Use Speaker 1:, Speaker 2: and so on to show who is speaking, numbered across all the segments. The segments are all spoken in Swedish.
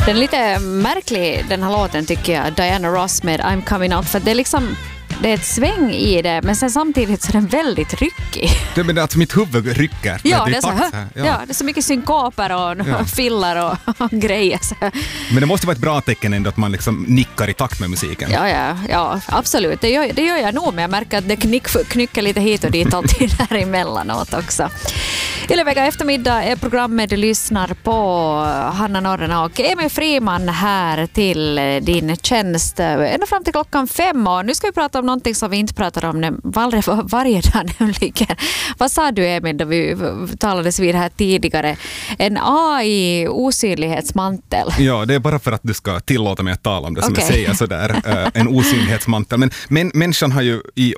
Speaker 1: Den är lite märklig, den här låten tycker jag, Diana Ross med I'm Coming Out, för det är liksom, det är ett sväng i det, men sen samtidigt så är den väldigt ryckig.
Speaker 2: Det är alltså mitt huvud rycker.
Speaker 1: Ja, det är så ja, det är så mycket synkoper och fillar och grejer. Så.
Speaker 2: Men det måste vara ett bra tecken ändå att man liksom nickar i takt med musiken.
Speaker 1: Ja, absolut. Det gör jag nog, men jag märker att det knycker lite hit och dit alltid där emellanåt också. Yle-vecka eftermiddag är programmet du lyssnar på. Hanna Norrena och Emil Friman här till din tjänst ända fram till 5:00. Och nu ska vi prata om någonting som vi inte pratar om varje dag nämligen. Vad sa du, Emil, då vi talades vid här tidigare? En AI-osynlighetsmantel.
Speaker 2: Ja, det är bara för att du ska tillåta mig att tala om det som jag säger sådär. En osynlighetsmantel. Men människan har ju i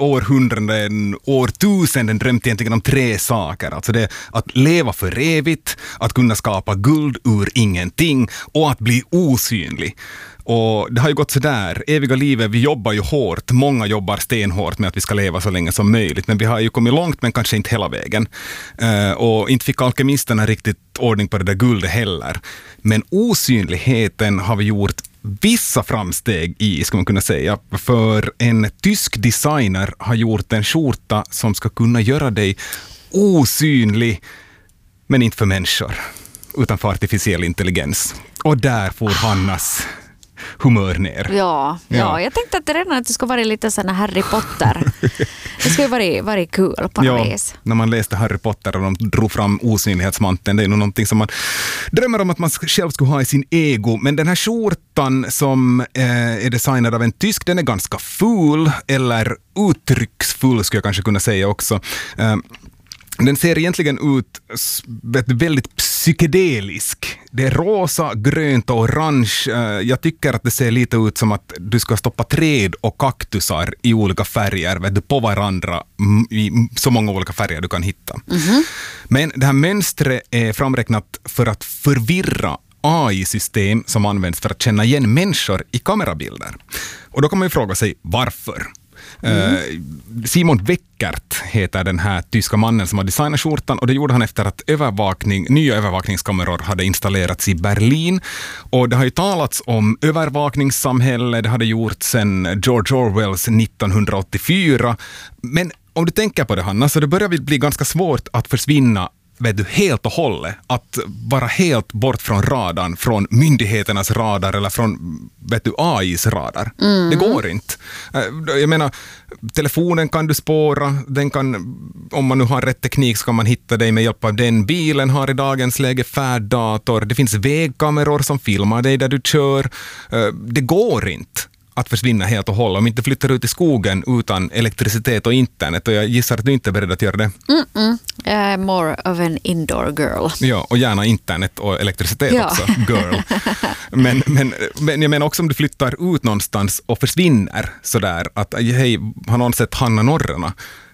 Speaker 2: årtusenden drömt egentligen om 3 saker. Alltså det att leva för evigt, att kunna skapa guld ur ingenting och att bli osynlig. Och det har ju gått så där. Eviga livet, vi jobbar ju hårt. Många jobbar stenhårt med att vi ska leva så länge som möjligt. Men vi har ju kommit långt, men kanske inte hela vägen. Och inte fick alkemisterna riktigt ordning på det där guldet heller. Men osynligheten har vi gjort vissa framsteg i, ska man kunna säga. För en tysk designer har gjort en skjorta som ska kunna göra dig osynlig, men inte för människor, utan för artificiell intelligens. Och där får Hannas humör ner.
Speaker 1: Ja. Jag tänkte att redan att det ska vara lite sån Harry Potter. Det ska ju vara kul på något vis.
Speaker 2: När man läste Harry Potter och de drog fram osynlighetsmanteln, det är nog någonting som man drömmer om att man själv skulle ha i sin ego. Men den här skjortan som är designad av en tysk, den är ganska ful, eller uttrycksfull skulle jag kanske kunna säga också. Den ser egentligen ut väldigt psykedelisk. Det är rosa, grönt och orange. Jag tycker att det ser lite ut som att du ska stoppa träd och kaktusar i olika färger på varandra i så många olika färger du kan hitta. Mm-hmm. Men det här mönstret är framräknat för att förvirra AI-system som används för att känna igen människor i kamerabilder. Och då kan man ju fråga sig varför. Simon Weckert heter den här tyska mannen som har designat skjortan, och det gjorde han efter att nya övervakningskameror hade installerats i Berlin. Och det har ju talats om övervakningssamhälle, det hade gjorts sedan George Orwells 1984. Men om du tänker på det, Hanna, så det börjar bli ganska svårt att försvinna helt och hållet, att vara helt bort från radarn, från myndigheternas radar eller från AIs radar. Det går inte. Jag menar, telefonen kan du spåra, den kan, om man nu har rätt teknik så kan man hitta dig med hjälp av den. Bilen har i dagens läge färddator, det finns vägkameror som filmar dig där du kör. Det går inte att försvinna helt och hållet om inte flyttar ut i skogen utan elektricitet och internet, och jag gissar att du inte är beredd att göra det.
Speaker 1: Jag är more of an indoor girl.
Speaker 2: Ja, och gärna internet och elektricitet också, girl. Men jag menar också om du flyttar ut någonstans och försvinner sådär att hej, har någon sett Hanna Norrena?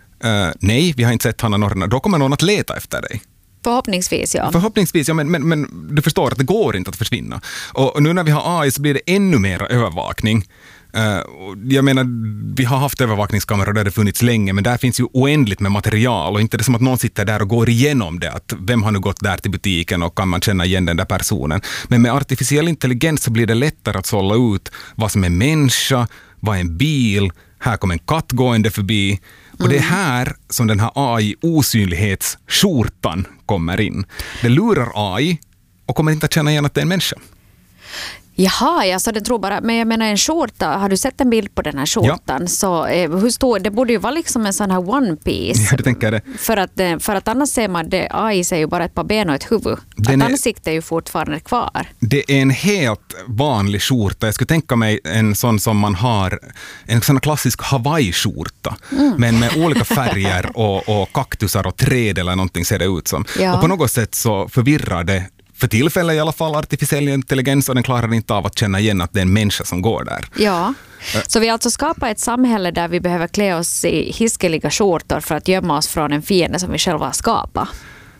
Speaker 2: Nej, vi har inte sett Hanna Norrena. Då kommer någon att leta efter dig.
Speaker 1: Förhoppningsvis, ja.
Speaker 2: Förhoppningsvis, ja, men du förstår att det går inte att försvinna. Och nu när vi har AI så blir det ännu mer övervakning. Jag menar, vi har haft övervakningskameror där det funnits länge, men där finns ju oändligt med material, och inte det som att någon sitter där och går igenom det, att vem har nu gått där till butiken och kan man känna igen den där personen. Men med artificiell intelligens så blir det lättare att sålla ut vad som är människa, vad är en bil, här kommer en katt gående förbi. Och det är här som den här AI-osynlighetsskjortan kommer in. Det lurar AI och kommer inte att känna igen att det är en människa.
Speaker 1: Jaha, jag sa det tror bara, men jag menar en skjorta, har du sett en bild på den här skjortan? Ja. Så hur stor, det borde ju vara liksom en sån här one piece.
Speaker 2: Ja, det tänker jag det.
Speaker 1: För att annars ser man det, AI ser ju bara ett par ben och ett huvud. Ansiktet är ju fortfarande kvar. Det
Speaker 2: är en helt vanlig skjorta. Jag skulle tänka mig en sån som man har, en sån klassisk Hawaii-skjorta. Men med olika färger och kaktusar och träd eller någonting ser det ut som. Ja. Och på något sätt så förvirrar det, för tillfället i alla fall, artificiell intelligens, och den klarar inte av att känna igen att det är en människa som går där.
Speaker 1: Ja, så vi alltså skapar ett samhälle där vi behöver klä oss i hiskeliga skjortor för att gömma oss från en fiende som vi själva har skapat.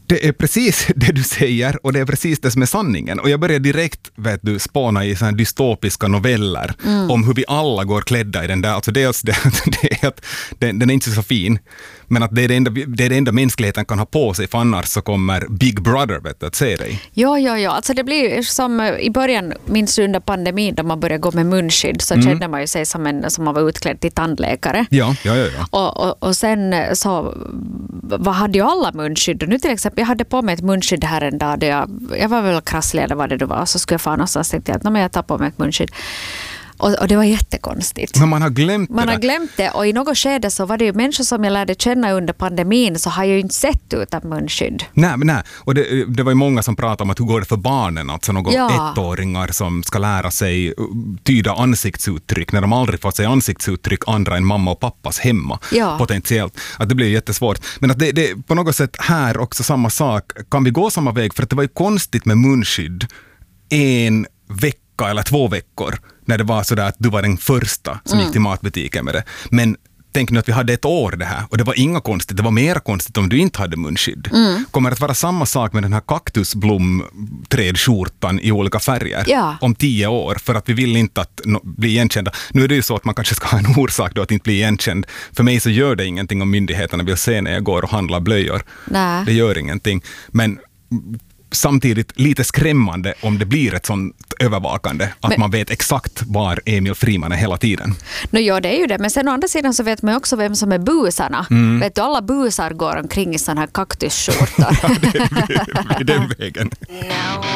Speaker 2: Det är precis det du säger och det är precis det som är sanningen. Och jag börjar direkt spåna i såna här dystopiska noveller om hur vi alla går klädda i den där. Alltså dels det är att den är inte så fin, men att det är det enda mänskligheten kan ha på sig, för annars så kommer Big Brother att se dig.
Speaker 1: Ja. Alltså det blir som i början, minst under pandemin, då man började gå med munskydd, så kände man ju sig som man var utklädd till tandläkare.
Speaker 2: Ja.
Speaker 1: Och sen så hade ju alla munskydd. Och nu till exempel, jag hade på mig ett munskydd här en dag. Jag var väl krasslig eller vad det var. Så skulle jag fan någonstans tänkte att jag tar på mig ett munskydd. Och det var jättekonstigt.
Speaker 2: Men man har glömt det.
Speaker 1: Man har glömt det, och i något skede så var det ju människor som jag lärde känna under pandemin, så har jag ju inte sett utan munskydd.
Speaker 2: Nej. Och det var ju många som pratade om att hur går det för barnen, alltså några ettåringar som ska lära sig tyda ansiktsuttryck när de aldrig fått sig ansiktsuttryck andra än mamma och pappas hemma, potentiellt. Att det blir jättesvårt. Men att det är på något sätt här också samma sak. Kan vi gå samma väg? För att det var ju konstigt med munskydd en vecka eller 2 veckor, när det var sådär att du var den första som gick till matbutiken med det. Men tänk nu att vi hade ett år det här, och det var inga konstigt, det var mer konstigt om du inte hade munskydd. Kommer det att vara samma sak med den här kaktusblomträdskjortan i olika färger om 10 år, för att vi vill inte att bli igenkända. Nu är det ju så att man kanske ska ha en orsak då att inte bli igenkänd. För mig så gör det ingenting om myndigheterna vill se när jag går och handlar blöjor.
Speaker 1: Nej.
Speaker 2: Det gör ingenting. Men samtidigt lite skrämmande om det blir ett sånt övervakande, att man vet exakt var Emil Friman är hela tiden.
Speaker 1: Ja, det är ju det. Men sen å andra sidan så vet man också vem som är busarna. Vet du, alla busar går omkring i sådana här kaktusskjortor.
Speaker 2: Det är den vägen.